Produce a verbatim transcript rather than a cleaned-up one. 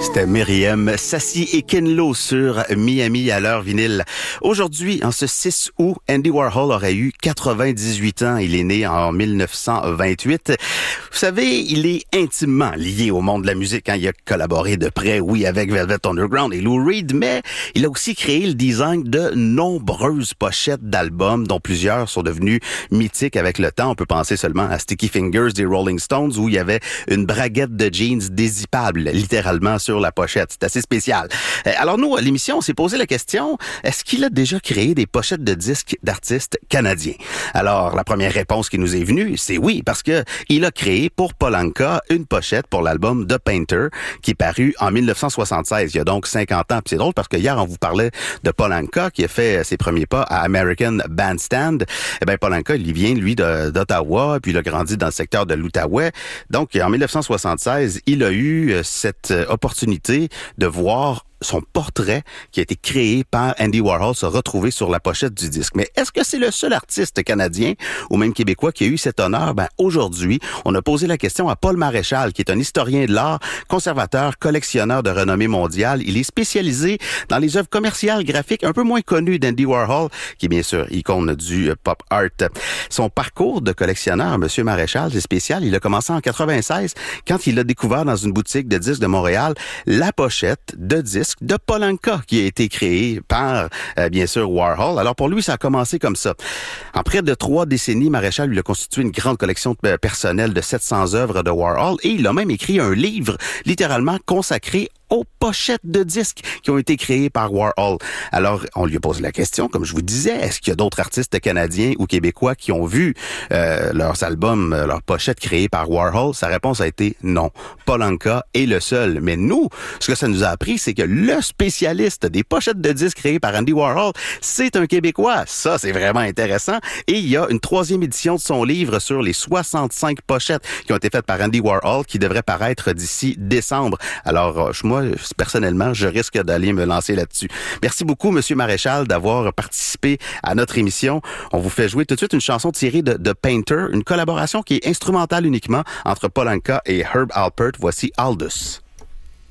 C'était Myriam Sassi et Ken Lo sur Miami à l'heure vinyle. Aujourd'hui, en ce six août, Andy Warhol aurait eu quatre-vingt-dix-huit ans. Il est né en mille neuf cent vingt-huit. Vous savez, il est intimement lié au monde de la musique. Hein. Il a collaboré de près, oui, avec Velvet Underground et Lou Reed, mais il a aussi créé le design de nombreuses pochettes d'albums, dont plusieurs sont devenues mythiques avec le temps. On peut penser seulement à Sticky Fingers des Rolling Stones, où il y avait une braguette de jeans dézippable, littéralement sur la pochette. C'est assez spécial. Alors nous, à l'émission, on s'est posé la question, est-ce qu'il a déjà créé des pochettes de disques d'artistes canadiens? Alors, la première réponse qui nous est venue, c'est oui, parce que il a créé pour Paul Anka une pochette pour l'album The Painter, qui est paru en mille neuf cent soixante-seize, il y a donc cinquante ans. Puis c'est drôle parce que hier, on vous parlait de Paul Anka, qui a fait ses premiers pas à American Bandstand. Eh bien, Paul Anka, il vient, lui, de, d'Ottawa, puis il a grandi dans le secteur de l'Outaouais. Donc, en mille neuf cent soixante-seize, il a eu cette opportunité de voir son portrait qui a été créé par Andy Warhol se retrouver sur la pochette du disque. Mais est-ce que c'est le seul artiste canadien ou même québécois qui a eu cet honneur? Ben, aujourd'hui, on a posé la question à Paul Maréchal, qui est un historien de l'art, conservateur, collectionneur de renommée mondiale. Il est spécialisé dans les œuvres commerciales graphiques un peu moins connues d'Andy Warhol, qui est bien sûr icône du pop art. Son parcours de collectionneur, Monsieur Maréchal, c'est spécial. Il a commencé en quatre-vingt-seize quand il a découvert dans une boutique de disques de Montréal la pochette de disques de Paul Anka qui a été créé par, euh, bien sûr, Warhol. Alors pour lui, ça a commencé comme ça. En près de trois décennies, Maréchal lui a constitué une grande collection euh, personnelle de sept cents œuvres de Warhol et il a même écrit un livre littéralement consacré aux pochettes de disques qui ont été créées par Warhol. Alors, on lui a posé la question, comme je vous disais, est-ce qu'il y a d'autres artistes canadiens ou québécois qui ont vu euh, leurs albums, euh, leurs pochettes créées par Warhol? Sa réponse a été non. Paul Anka est le seul. Mais nous, ce que ça nous a appris, c'est que le spécialiste des pochettes de disques créées par Andy Warhol, c'est un Québécois. Ça, c'est vraiment intéressant. Et il y a une troisième édition de son livre sur les soixante-cinq pochettes qui ont été faites par Andy Warhol qui devrait paraître d'ici décembre. Alors, moi, personnellement, je risque d'aller me lancer là-dessus. Merci beaucoup, Monsieur Maréchal, d'avoir participé à notre émission. On vous fait jouer tout de suite une chanson tirée de The Painter, une collaboration qui est instrumentale uniquement entre Paul Anka et Herb Alpert. Voici Aldous.